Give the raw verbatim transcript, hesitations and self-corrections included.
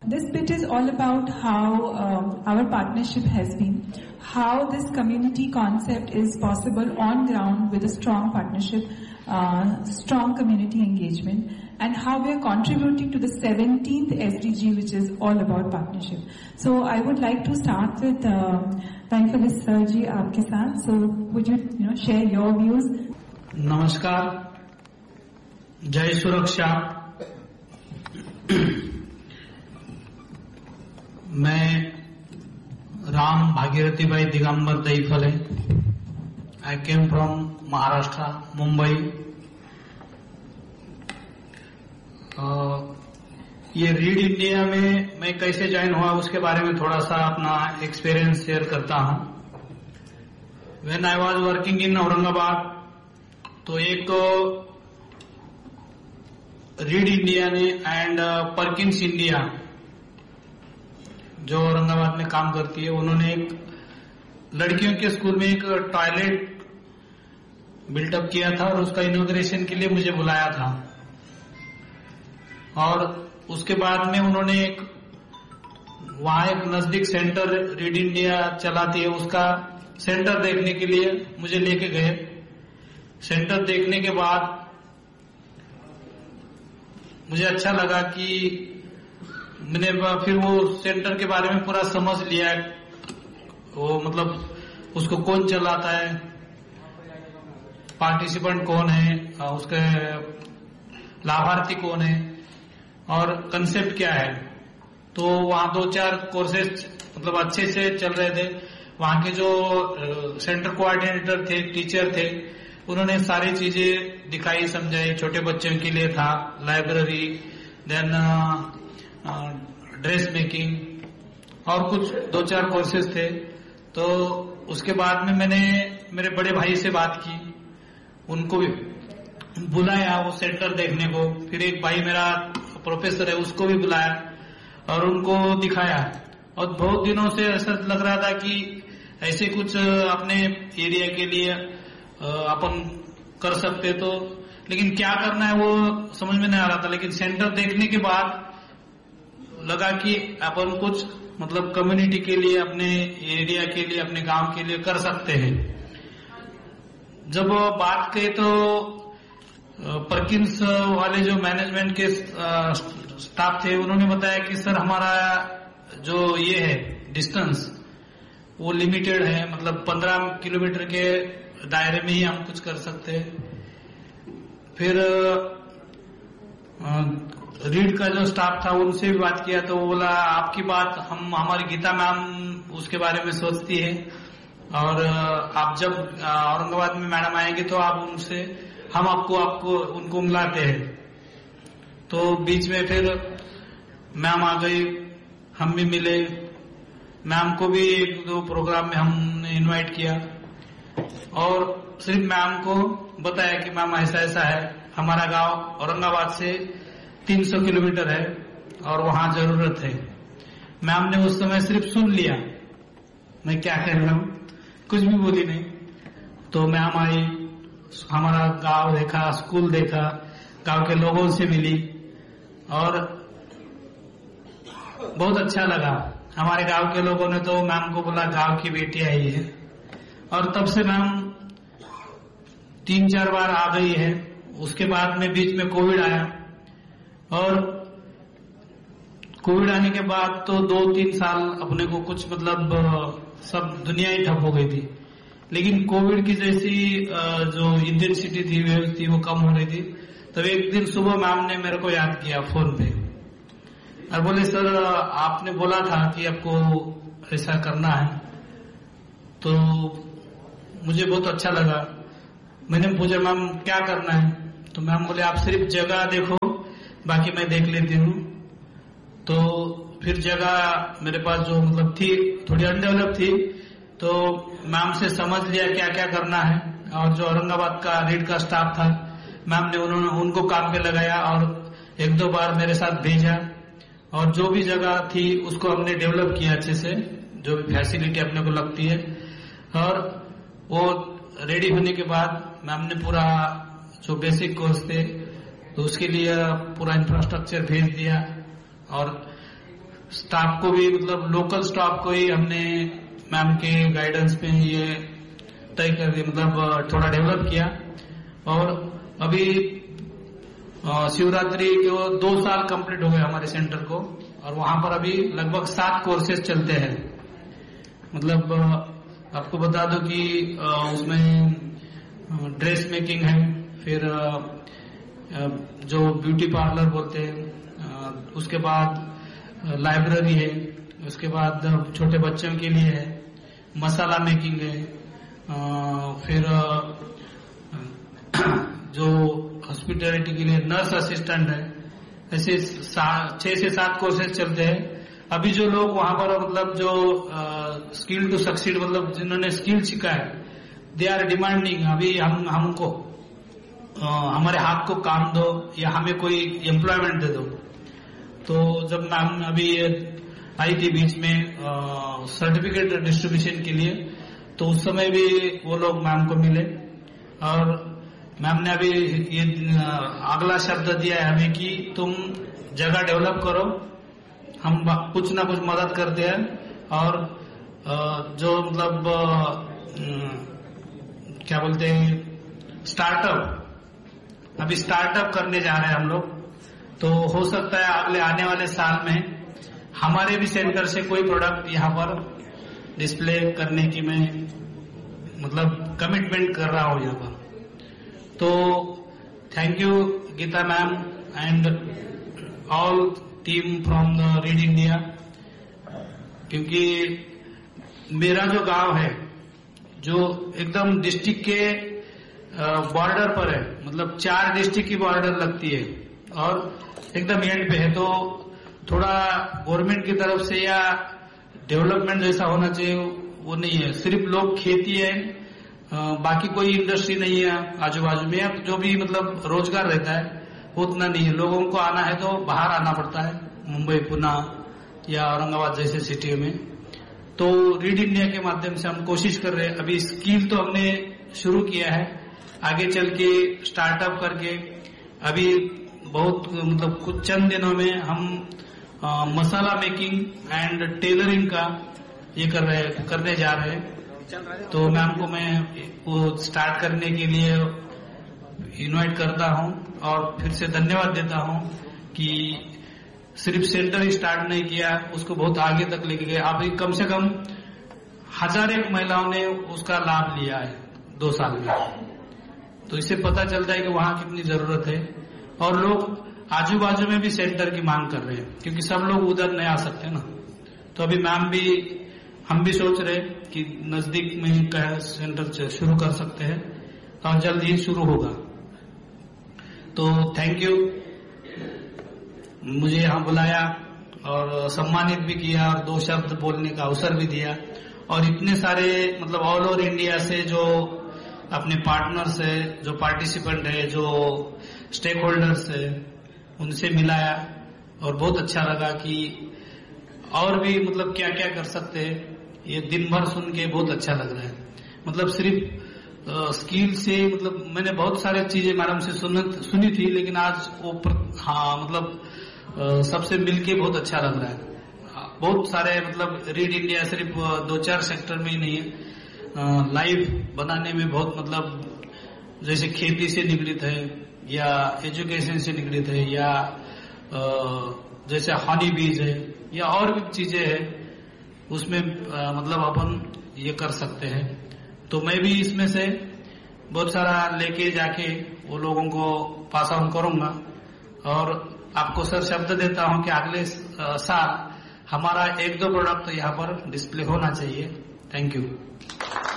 This bit is all about how um, our partnership has been, how this community concept is possible on ground with a strong partnership, uh, strong community engagement, and how we are contributing to the seventeenth S D G, which is all about partnership. So I would like to start with uh, Thankfully Sir ji aapke saath. So would you, you know, share your views? नमस्कार, जय सुरक्षा। मैं राम भागीरथी भाई दिगंबर दहीफले। आई came from Maharashtra, Mumbai. ये read India में मैं कैसे join हुआ उसके बारे में थोड़ा सा अपना एक्सपीरियंस शेयर करता हूं। When I was working in Aurangabad, तो एक रीड इंडिया ने एंड परकिंस इंडिया जो औरंगाबाद में काम करती है, उन्होंने एक लड़कियों के स्कूल में एक टॉयलेट बिल्टअप किया था और उसका इनॉग्रेशन के लिए मुझे बुलाया था। और उसके बाद में उन्होंने एक वहां एक नजदीक सेंटर रीड इंडिया चलाती है, उसका सेंटर देखने के लिए मुझे लेके गए। सेंटर देखने के बाद मुझे अच्छा लगा कि मैंने फिर वो सेंटर के बारे में पूरा समझ लिया। वो मतलब उसको कौन चलाता है, पार्टिसिपेंट कौन है, उसके लाभार्थी कौन है और कंसेप्ट क्या है। तो वहाँ दो चार कोर्सेज मतलब अच्छे से चल रहे थे। वहाँ के जो सेंटर कोऑर्डिनेटर थे, टीचर थे, उन्होंने सारी चीजें दिखाई समझाई। छोटे बच्चों के लिए था लाइब्रेरी, देन ड्रेस मेकिंग और कुछ दो चार कोर्सेज थे। तो उसके बाद में मैंने मेरे बड़े भाई से बात की, उनको भी बुलाया वो सेंटर देखने को। फिर एक भाई मेरा प्रोफेसर है, उसको भी बुलाया और उनको दिखाया। और बहुत दिनों से ऐसा लग रहा था कि ऐसे कुछ अपने एरिया के लिए अपन कर सकते, तो लेकिन क्या करना है वो समझ में नहीं आ रहा था। लेकिन सेंटर देखने के बाद लगा कि अपन कुछ मतलब कम्युनिटी के लिए, अपने एरिया के लिए, अपने गांव के लिए कर सकते हैं। जब बात कही तो परकिंस वाले जो मैनेजमेंट के स्टाफ थे, उन्होंने बताया कि सर हमारा जो ये है डिस्टेंस वो लिमिटेड है, मतलब पंद्रह किलोमीटर के दायरे में ही हम कुछ कर सकते हैं। फिर रीड का जो स्टाफ था उनसे भी बात किया, तो वो बोला आपकी बात हम हमारी गीता मैम उसके बारे में सोचती है और आप जब औरंगाबाद में मैडम आएंगे तो आप उनसे हम आपको आपको उनको मिलाते हैं। तो बीच में फिर मैम आ गई, हम भी मिले। मैम को भी एक दो प्रोग्राम में हमने इनवाइट किया और सिर्फ मैम को बताया कि मैम ऐसा ऐसा है, हमारा गांव औरंगाबाद से तीन सौ किलोमीटर है और वहां जरूरत है। मैम ने उस समय सिर्फ सुन लिया, मैं क्या कह रहा हूं, कुछ भी बोली नहीं। तो मैम आई, हमारा गांव देखा, स्कूल देखा, गांव के लोगों से मिली और बहुत अच्छा लगा। हमारे गांव के लोगों ने तो मैम को बोला गांव की बेटी आई है। और तब से मैम तीन चार बार आ गई है। उसके बाद में बीच में कोविड आया और कोविड आने के बाद तो दो तीन साल अपने को कुछ मतलब सब दुनिया ही ठप हो गई थी। लेकिन कोविड की जैसी जो इंटेंसिटी थी, वेव थी, वो कम हो रही थी। तब एक दिन सुबह मैम ने मेरे को याद किया फोन पे और बोले सर आपने बोला था कि आपको ऐसा करना है। तो मुझे बहुत अच्छा लगा। मैंने पूछा मैम क्या करना है, तो मैम बोले आप सिर्फ जगह देखो, बाकी मैं देख लेती हूँ। तो फिर जगह मेरे पास जो मतलब थी थोड़ी अनडेवलप थी, तो मैम से समझ लिया क्या क्या करना है। और जो औरंगाबाद का रीड का स्टाफ था, मैम ने उन्होंने उनको काम पे लगाया और एक दो बार मेरे साथ भेजा और जो भी जगह थी उसको हमने डेवलप किया अच्छे से, जो भी फैसिलिटी अपने को लगती है। और वो रेडी होने के बाद मैम ने पूरा जो बेसिक कोर्स थे तो उसके लिए पूरा इंफ्रास्ट्रक्चर भेज दिया और स्टाफ को भी मतलब लोकल स्टाफ को ही हमने मैम के गाइडेंस में ये तय करके मतलब थोड़ा डेवलप किया। और अभी शिवरात्रि को दो साल कंप्लीट हो गए हमारे सेंटर को, और वहां पर अभी लगभग सात कोर्सेज चलते हैं। मतलब आपको बता दो कि उसमें ड्रेस मेकिंग है, फिर जो ब्यूटी पार्लर बोलते हैं, उसके बाद लाइब्रेरी है, उसके बाद छोटे बच्चों के लिए है, मसाला मेकिंग है, फिर जो हॉस्पिटैलिटी के लिए नर्स असिस्टेंट है। ऐसे छह से सात कोर्सेज चलते हैं। अभी जो लोग वहां पर मतलब जो स्किल टू सक्सीड मतलब जिन्होंने स्किल सीखा है, दे आर डिमांडिंग अभी हम हमको आ, हमारे हाथ को काम दो या हमें कोई एम्प्लॉयमेंट दे दो। तो जब मैम अभी आई थी बीच में सर्टिफिकेट डिस्ट्रीब्यूशन के लिए, तो उस समय भी वो लोग मैम को मिले, और मैम ने अभी ये अगला शब्द दिया है हमें कि तुम जगह डेवलप करो, हम कुछ ना कुछ मदद करते हैं। और जो मतलब क्या बोलते हैं स्टार्टअप, अभी स्टार्टअप करने जा रहे हैं हम लोग। तो हो सकता है अगले आने वाले साल में हमारे भी सेंटर से कोई प्रोडक्ट यहाँ पर डिस्प्ले करने की मैं मतलब कमिटमेंट कर रहा हूँ यहाँ पर। तो thank you Gita ma'am and all team from the read India, क्योंकि मेरा जो गांव है जो एकदम डिस्ट्रिक्ट के बॉर्डर पर है, मतलब चार डिस्ट्रिक्ट की बॉर्डर लगती है और एकदम एंड पे है, तो थोड़ा गवर्नमेंट की तरफ से या डेवलपमेंट जैसा होना चाहिए वो नहीं है। सिर्फ लोग खेती है, बाकी कोई इंडस्ट्री नहीं है आजू बाजू में, जो भी मतलब रोजगार रहता है वो उतना नहीं है। लोगों को आना है तो बाहर आना पड़ता है, मुंबई, पुणे या औरंगाबाद जैसे सिटियों में। तो रीड इंडिया के माध्यम से हम कोशिश कर रहे हैं। अभी स्किल तो हमने शुरू किया है, आगे चल के स्टार्टअप करके अभी बहुत मतलब कुछ चंद दिनों में हम आ, मसाला मेकिंग एंड टेलरिंग का ये कर रहे करने जा रहे हैं। तो मैम को मैं वो स्टार्ट करने के लिए इनवाइट करता हूं और फिर से धन्यवाद देता हूं कि सिर्फ सेंटर ही स्टार्ट नहीं किया, उसको बहुत आगे तक लेके गए। अभी कम से कम हजार एक महिलाओं ने उसका लाभ लिया है दो साल में। तो इससे पता चलता है कि वहां कितनी जरूरत है, और लोग आजू बाजू में भी सेंटर की मांग कर रहे हैं, क्योंकि सब लोग उधर नहीं आ सकते ना। तो अभी मैम भी हम भी सोच रहे कि नजदीक में ही सेंटर शुरू कर सकते हैं, और जल्द ही शुरू होगा। तो थैंक यू, मुझे यहाँ बुलाया और सम्मानित भी किया और दो शब्द बोलने का अवसर भी दिया, और इतने सारे मतलब ऑल ओवर इंडिया से जो अपने पार्टनर्स है, जो पार्टिसिपेंट है, जो स्टेक होल्डर्स है, उनसे मिलाया और बहुत अच्छा लगा कि और भी मतलब क्या क्या कर सकते हैं। ये दिन भर सुन के बहुत अच्छा लग रहा है। मतलब सिर्फ स्किल से मतलब मैंने बहुत सारी चीजें मैडम से सुन, सुनी थी, लेकिन आज वो हाँ मतलब आ, सबसे मिलके बहुत अच्छा लग रहा है। बहुत सारे मतलब रीड इंडिया सिर्फ दो चार सेक्टर में ही नहीं है, लाइव बनाने में बहुत मतलब जैसे खेती से निगडित है या एजुकेशन से निगडित है या आ, जैसे हनी बीज है या और भी चीजें हैं, उसमें आ, मतलब अपन ये कर सकते हैं। तो मैं भी इसमें से बहुत सारा लेके जाके वो लोगों को पास ऑन करूंगा, और आपको सर शब्द देता हूं कि अगले साल हमारा एक दो प्रोडक्ट तो यहाँ पर डिस्प्ले होना चाहिए। Thank you.